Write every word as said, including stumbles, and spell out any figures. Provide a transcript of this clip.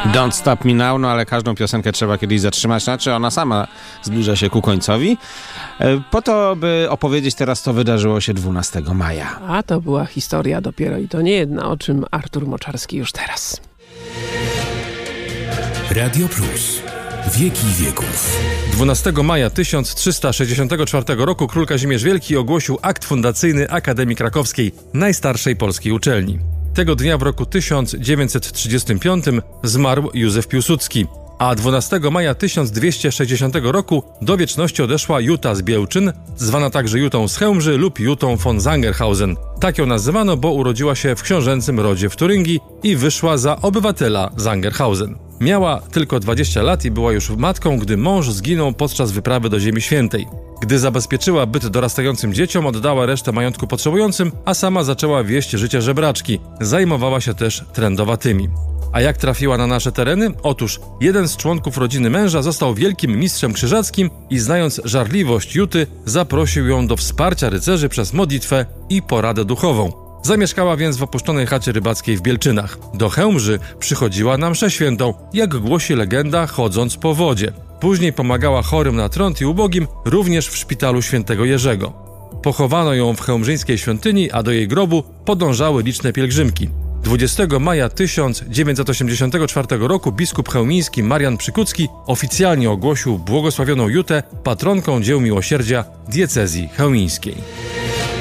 Don't Stop Me Now, no ale każdą piosenkę trzeba kiedyś zatrzymać, znaczy ona sama zbliża się ku końcowi, po to, by opowiedzieć teraz, co wydarzyło się dwunastego maja. A to była historia dopiero i to nie jedna, o czym Artur Moczarski już teraz. Radio Plus. Wieki wieków. dwunastego maja tysiąc trzysta sześćdziesiątego czwartego roku król Kazimierz Wielki ogłosił akt fundacyjny Akademii Krakowskiej, najstarszej polskiej uczelni. Tego dnia w roku tysiąc dziewięćset trzydziestym piątym zmarł Józef Piłsudski, a dwunastego maja tysiąc dwieście sześćdziesiątego roku do wieczności odeszła Juta z Białczyn, zwana także Jutą z Chełmży lub Jutą von Sangerhausen. Tak ją nazywano, bo urodziła się w książęcym rodzie w Turyngii i wyszła za obywatela Sangerhausen. Miała tylko dwadzieścia lat i była już matką, gdy mąż zginął podczas wyprawy do Ziemi Świętej. Gdy zabezpieczyła byt dorastającym dzieciom, oddała resztę majątku potrzebującym, a sama zaczęła wieść życie żebraczki. Zajmowała się też trędowatymi. A jak trafiła na nasze tereny? Otóż jeden z członków rodziny męża został wielkim mistrzem krzyżackim i znając żarliwość Juty, zaprosił ją do wsparcia rycerzy przez modlitwę i poradę duchową. Zamieszkała więc w opuszczonej chacie rybackiej w Bielczynach. Do Chełmży przychodziła na mszę świętą, jak głosi legenda, chodząc po wodzie. Później pomagała chorym na trąd i ubogim, również w szpitalu świętego Jerzego. Pochowano ją w chełmżyńskiej świątyni, a do jej grobu podążały liczne pielgrzymki. dwudziestego maja tysiąc dziewięćset osiemdziesiątego czwartego roku biskup chełmiński Marian Przykucki oficjalnie ogłosił błogosławioną Jutę patronką dzieł miłosierdzia diecezji chełmińskiej.